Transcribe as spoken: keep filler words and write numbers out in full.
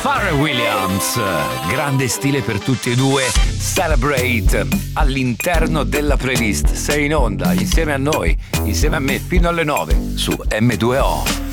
Pharrell Williams, grande stile per tutti e due, Celebrate all'interno della playlist. Sei in onda insieme a noi, insieme a me fino alle nove su M due O.